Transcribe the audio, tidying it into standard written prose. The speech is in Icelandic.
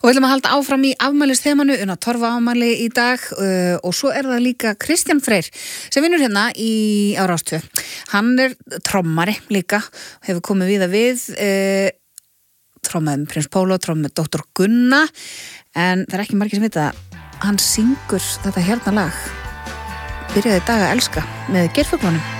Og við ætlum að halda áfram í afmælisþemanu, Una Torfa afmæli í dag og svo það líka Kristján Freyr sem vinnur hérna á Rás 2. Hann trommari líka, hefur komið víða við, trommaði með Prins Pólo, trommaði með Dr. Gunna, en það ekki margir sem vita að hann syngur þetta hérna lag, Byrjaði dag að elska með Geirfuglunum.